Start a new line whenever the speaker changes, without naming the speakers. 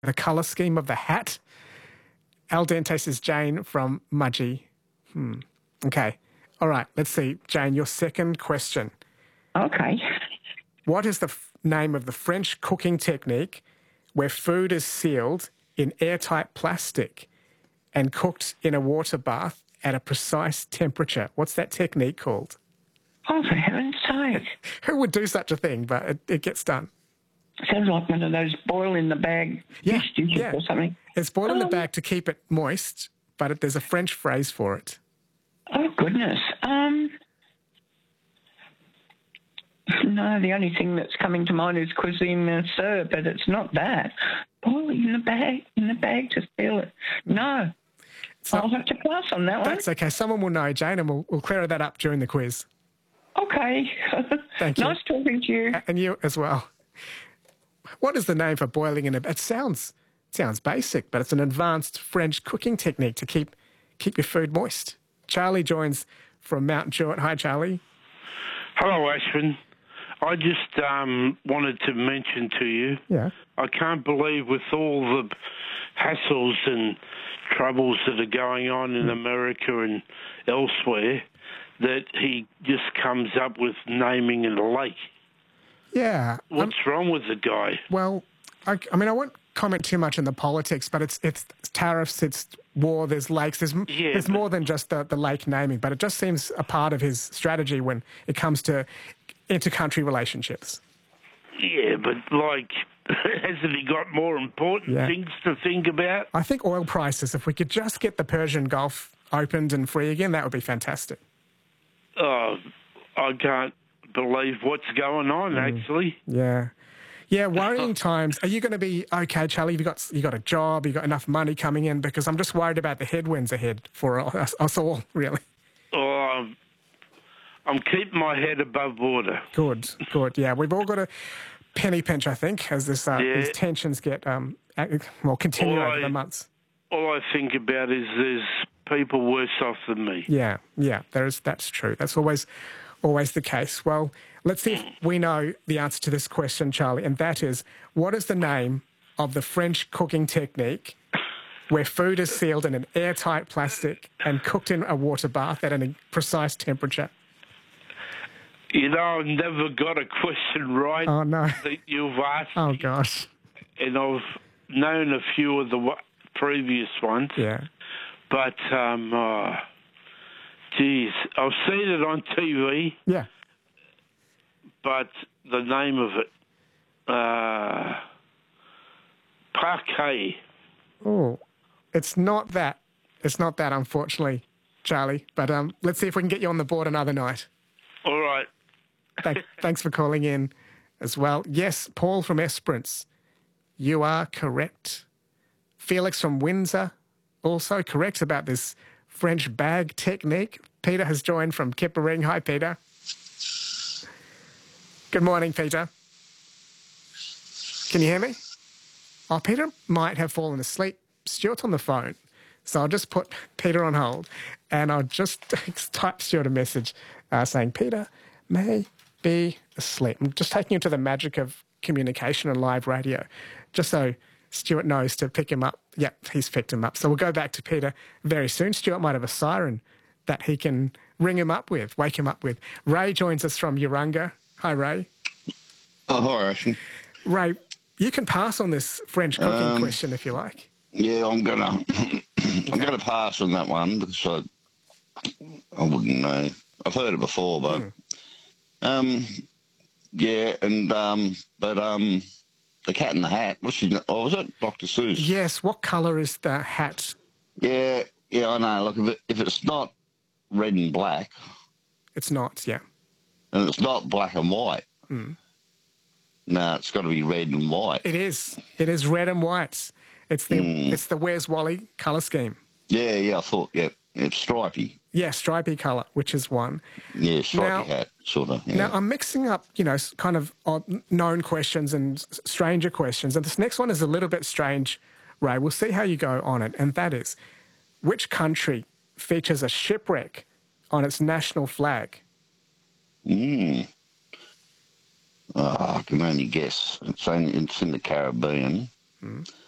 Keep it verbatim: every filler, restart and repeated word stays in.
The colour scheme of the hat. Al dente says Jane from Mudgee. Hmm. Okay. All right. Let's see. Jane, your second question.
Okay.
What is the f- name of the French cooking technique where food is sealed in airtight plastic and cooked in a water bath at a precise temperature? What's that technique called?
Oh, for heaven's sake.
Who would do such a thing, but it, it gets done?
Sounds like one of those boil in the bag
Yeah,
fish dishes
yeah.
or something.
It's boiled in the
Um,
bag to keep it moist, but it, there's a French phrase for it.
Oh, goodness. Um, no, the only thing that's coming to mind is cuisine monsieur, but it's not that. Boil it in the bag, in the bag to seal it. No.
So
I'll have to pass on that one.
that's okay. Someone will know, Jane, and we'll, we'll clear that up during the quiz.
Okay.
Thank you.
Nice talking to you.
And you as well. What is the name for boiling in a... It sounds sounds basic, but it's an advanced French cooking technique to keep keep your food moist. Charlie joins from Mount Jewett. Hi, Charlie.
Hello, Ashwin. I just um, wanted to mention to you,
Yeah.
I can't believe with all the hassles and troubles that are going on in America and elsewhere that he just comes up with naming it a lake.
Yeah. Um,
What's wrong with the guy?
well, I, I mean, I won't comment too much on the politics, but it's it's tariffs, it's war, there's lakes, there's,
Yeah,
there's
but-
more than just the, the lake naming, but it just seems a part of his strategy when it comes to inter-country relationships.
Yeah, but like, hasn't he got more important
Yeah.
things to think about?
I think oil prices, if we could just get the Persian Gulf opened and free again, that would be fantastic.
Oh, I can't believe what's going on,
Mm.
actually.
Yeah. Yeah, worrying times. Are you going to be okay, Charlie? Have you got you got a job? You got enough money coming in? Because I'm just worried about the headwinds ahead for us, us all. Really.
Oh, I'm keeping my head above water.
Good, good. Yeah, we've all got a penny pinch, I think, as this uh,
Yeah.
these tensions get um ac- well continue
All
over
I-
the months.
All I think about is there's people worse off than me.
Yeah, yeah. There is. That's true. That's always always the case. Well, let's see if we know the answer to this question, Charlie, and that is, what is the name of the French cooking technique where food is sealed in an airtight plastic and cooked in a water bath at a precise temperature?
You know, I've never got a question right
Oh, no.
that you've asked,
Oh, gosh.
and I've known a few of the wa- previous ones.
Yeah.
But, um, uh, geez, I've seen it on T V,
Yeah.
but the name of it, uh, parquet.
Oh, it's not that. It's not that, unfortunately, Charlie. But um, let's see if we can get you on the board another night.
All right.
Thank, thanks for calling in as well. Yes, Paul from Esperance, you are correct. Felix from Windsor, also correct about this French bag technique. Peter has joined from Kippering. Hi, Peter. Good morning, Peter. Can you hear me? Oh, Peter might have fallen asleep. Stuart's on the phone. So I'll just put Peter on hold and I'll just type Stuart a message uh, saying, Peter may be asleep. I'm just taking you to the magic of communication and live radio, just so Stuart knows to pick him up. Yep, he's picked him up. So we'll go back to Peter very soon. Stuart might have a siren that he can ring him up with, wake him up with. Ray joins us from Urunga. Hi, Ray.
Oh, hi, Ashton.
Ray, you can pass on this French cooking
Um,
question if you like.
Yeah, I'm gonna, I'm gonna pass on that one because I, I wouldn't know. I've heard it before, but,
Mm.
um, yeah, and um, but um, the Cat in the Hat. What's she? Oh, was it Doctor Seuss?
Yes, what colour is the hat?
Yeah, yeah, I know. Look, if it, if it's not red and black,
It's not, yeah.
and it's not black and white,
Mm.
no, it's got to be red and white.
It is. It is red and white. It's the
Mm.
it's the Where's Wally colour scheme.
Yeah, yeah, I thought, yeah, it's stripy.
Yeah, stripy colour, which is one.
Yeah, stripy
Now-
hat, sort of. Yeah.
Now, I'm mixing up, you know, s- kind of odd, known questions and s- stranger questions. And this next one is a little bit strange, Ray. We'll see how you go on it. And that is, which country features a shipwreck on its national flag?
Mm. Oh, I can only guess. It's, only, it's in the Caribbean.
Mm.